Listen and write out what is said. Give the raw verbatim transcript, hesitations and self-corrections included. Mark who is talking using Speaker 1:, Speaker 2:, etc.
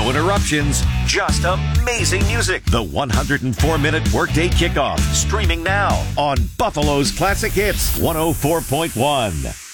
Speaker 1: No interruptions, just amazing music. The one hundred four minute Workday Kickoff, streaming now on Buffalo's Classic Hits one oh four point one.